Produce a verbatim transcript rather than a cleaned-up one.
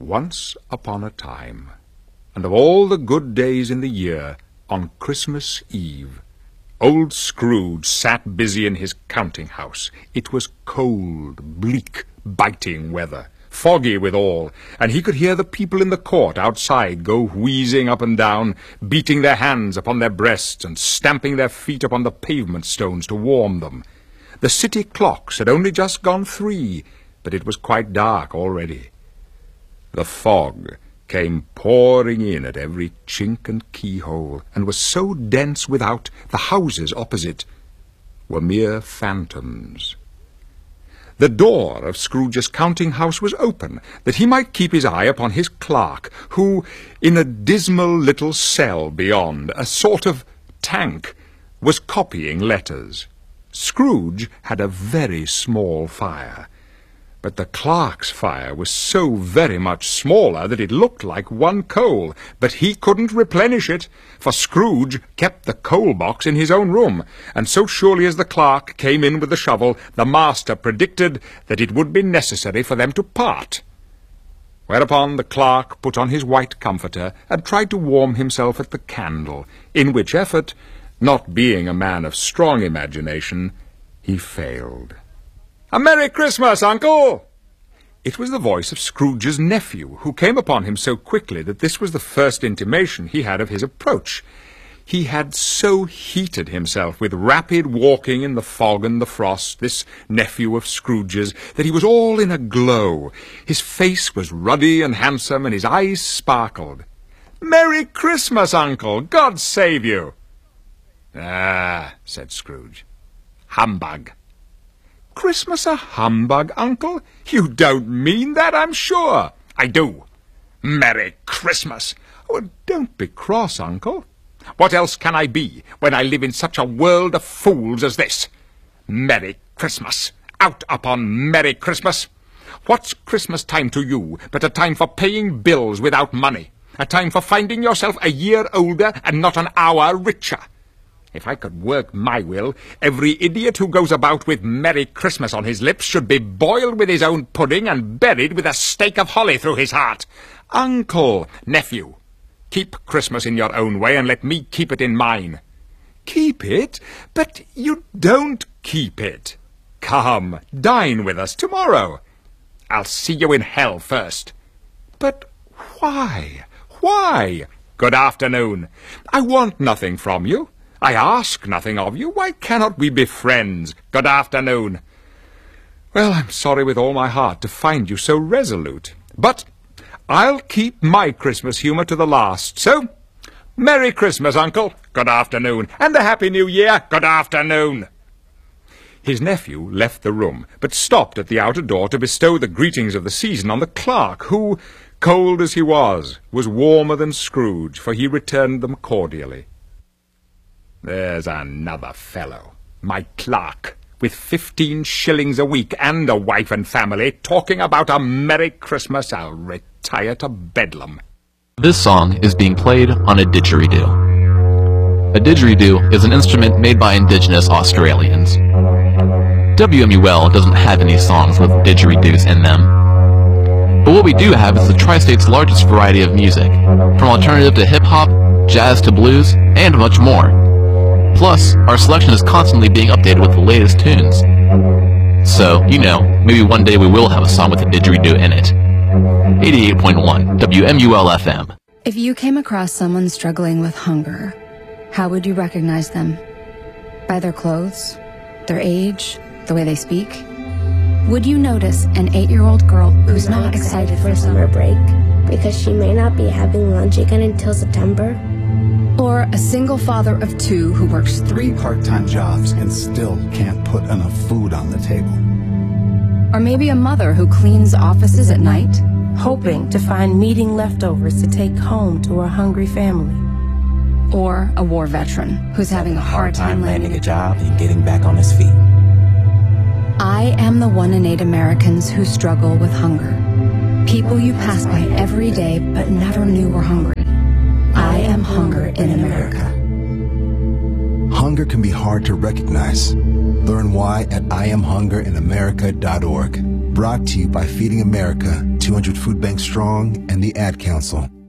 Once upon a time, and of all the good days in the year, on Christmas Eve, old Scrooge sat busy in his counting-house. It was cold, bleak, biting weather, foggy withal, and he could hear the people in the court outside go wheezing up and down, beating their hands upon their breasts and stamping their feet upon the pavement stones to warm them. The city clocks had only just gone three, but it was quite dark already. The fog came pouring in at every chink and keyhole, and was so dense without, the houses opposite were mere phantoms. The door of Scrooge's counting-house was open, that he might keep his eye upon his clerk, who, in a dismal little cell beyond, a sort of tank, was copying letters. Scrooge had a very small fire, but the clerk's fire was so very much smaller that it looked like one coal, but he couldn't replenish it, for Scrooge kept the coal box in his own room, and so surely as the clerk came in with the shovel, the master predicted that it would be necessary for them to part. Whereupon the clerk put on his white comforter and tried to warm himself at the candle, in which effort, not being a man of strong imagination, he failed. "A Merry Christmas, Uncle!" It was the voice of Scrooge's nephew, who came upon him so quickly that this was the first intimation he had of his approach. He had so heated himself with rapid walking in the fog and the frost, this nephew of Scrooge's, that he was all in a glow. His face was ruddy and handsome, and his eyes sparkled. "Merry Christmas, Uncle! God save you!" "Ah," said Scrooge, "humbug." "Christmas a humbug, Uncle? You don't mean that, I'm sure." "I do. Merry Christmas!" "Oh, don't be cross, Uncle." "What else can I be, when I live in such a world of fools as this? Merry Christmas! Out upon Merry Christmas! What's Christmas time to you but a time for paying bills without money? A time for finding yourself a year older and not an hour richer? If I could work my will, every idiot who goes about with Merry Christmas on his lips should be boiled with his own pudding and buried with a stake of holly through his heart. Uncle, nephew, keep Christmas in your own way and let me keep it in mine." "Keep it? But you don't keep it." "Come, dine with us tomorrow." "I'll see you in hell first." "But why? Why?" "Good afternoon." "I want nothing from you. I ask nothing of you. Why cannot we be friends? Good afternoon." "Well, I'm sorry with all my heart to find you so resolute, but I'll keep my Christmas humour to the last. So, Merry Christmas, Uncle. Good afternoon. And a Happy New Year. Good afternoon." His nephew left the room, but stopped at the outer door to bestow the greetings of the season on the clerk, who, cold as he was, was warmer than Scrooge, for he returned them cordially. "There's another fellow, my clerk, with fifteen shillings a week and a wife and family, talking about a Merry Christmas. I'll retire to Bedlam." This song is being played on a didgeridoo. A didgeridoo is an instrument made by indigenous Australians. W M U L doesn't have any songs with didgeridoos in them. But what we do have is the Tri-State's largest variety of music, from alternative to hip-hop, jazz to blues, and much more. Plus, our selection is constantly being updated with the latest tunes. So, you know, maybe one day we will have a song with a didgeridoo in it. eighty-eight point one W M U L F M. If you came across someone struggling with hunger, how would you recognize them? By their clothes? Their age? The way they speak? Would you notice an eight-year-old girl who's not excited for summer break because she may not be having lunch again until September? Or a single father of two who works three part-time jobs and still can't put enough food on the table? Or maybe a mother who cleans offices at night, hoping to find meeting leftovers to take home to her hungry family? Or a war veteran who's having a hard time landing a job and getting back on his feet. I am the one in eight Americans who struggle with hunger. People you pass by every day but never knew were hungry. I am hunger in America. Hunger can be hard to recognize. Learn why at I am hunger in America dot org. Brought to you by Feeding America, two hundred Food Banks Strong, and the Ad Council.